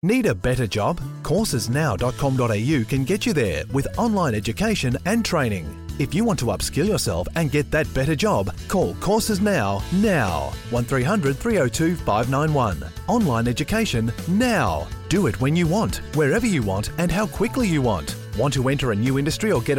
Need a better job? Coursesnow.com.au can get you there with online education and training. If you want to upskill yourself and get that better job, call Courses Now. 1300 302 591. Online education now. Do it when you want, wherever you want, and how quickly you want. Want to enter a new industry or get